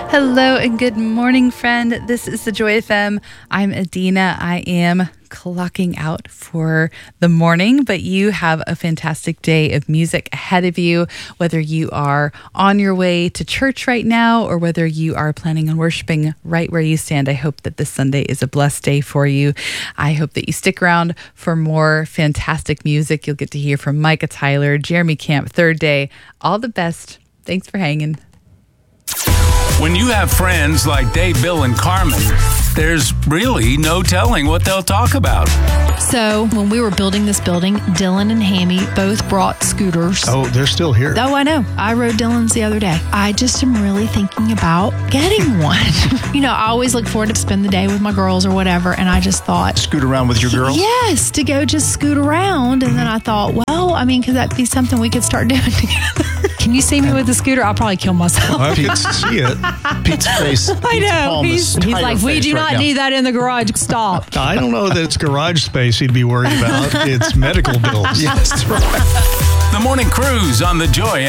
Hello and good morning, friend. This is the Joy FM. I'm Adina. I am clocking out for the morning, but you have a fantastic day of music ahead of you, whether you are on your way to church right now or whether you are planning on worshiping right where you stand. I hope that this Sunday is a blessed day for you. I hope that you stick around for more fantastic music. You'll get to hear from Micah Tyler, Jeremy Camp, Third Day. All the best. Thanks for hanging. When you have friends like Dave, Bill, and Carmen, there's really no telling what they'll talk about. So when we were building this building, Dylan and Hammy both brought scooters. Oh, they're still here. Oh, I know. I rode Dylan's the other day. I just am really thinking about getting one. I always look forward to spend the day with my girls or whatever, and I just thought... Scoot around with your girls? Yes, to go just scoot around. And then I thought, could that be something we could start doing together? Can you see me with the scooter? I'll probably kill myself. I can see it. Pete's face. I know. He's like, we do not need that in the garage. Stop. I don't know that it's garage space he'd be worried about. It's medical bills. Yes, right. The Morning Cruise on the Joy